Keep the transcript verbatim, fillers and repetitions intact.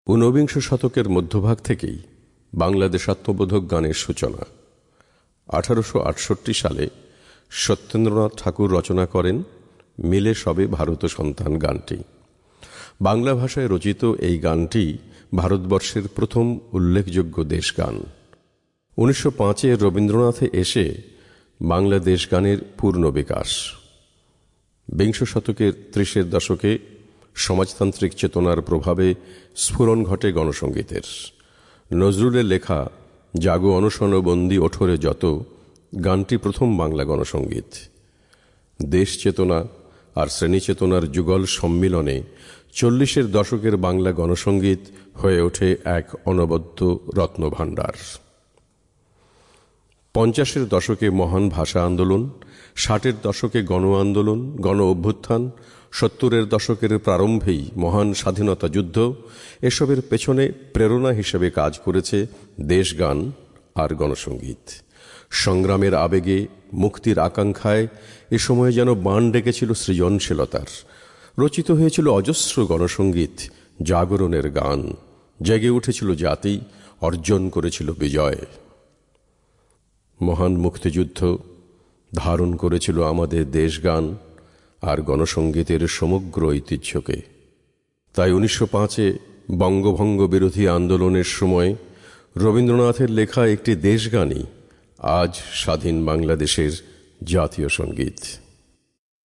ঊনবিংশ শতকের মধ্যভাগ থেকেই বাংলাদেশ আত্মবোধক গানের সূচনা। আঠারোশো আটষট্টি সালে সত্যেন্দ্রনাথ ঠাকুর রচনা করেন মিলে সবে ভারত সন্তান গানটি। বাংলা ভাষায় রচিত এই গানটি ভারতবর্ষের প্রথম উল্লেখযোগ্য দেশগান। উনিশশো পাঁচে রবীন্দ্রনাথে এসে বাংলাদেশ গানের পূর্ণ বিকাশ। বিংশ শতকের ত্রিশের দশকে সমাজতান্ত্রিক চেতনার প্রভাবে স্ফুরণ ঘটে গণসঙ্গীতের। নজরুলের লেখা জাগো অনশন বন্দি ওঠরে যত গানটি প্রথম বাংলা গণসঙ্গীত। দেশ চেতনা আর শ্রেণী চেতনার যুগল সম্মিলনে চল্লিশের দশকের বাংলা গণসঙ্গীত হয়ে ওঠে এক অনবদ্য রত্নভাণ্ডার। পঞ্চাশের দশকে মহান ভাষা আন্দোলন, ষাটের দশকে গণ আন্দোলন, গণ অভ্যুত্থান, সত্তরের দশকের প্রারম্ভেই মহান স্বাধীনতা যুদ্ধ, এসবের পেছনে প্রেরণা হিসেবে কাজ করেছে দেশগান আর গণসঙ্গীত। সংগ্রামের আবেগে, মুক্তির আকাঙ্ক্ষায় এ সময় যেন বাণ ডেকেছিল সৃজনশীলতার। রচিত হয়েছিল অজস্র গণসঙ্গীত, জাগরণের গান। জেগে উঠেছিল জাতি, অর্জন করেছিল বিজয়। মহান মুক্তিযুদ্ধ ধারণ করেছিল আমাদের দেশগান আর গণসঙ্গীতের সমগ্র ঐতিহ্যকে। তাই উনিশশো পাঁচে বঙ্গভঙ্গ বিরোধী আন্দোলনের সময় রবীন্দ্রনাথের লেখা একটি দেশগানই আজ স্বাধীন বাংলাদেশের জাতীয় সঙ্গীত।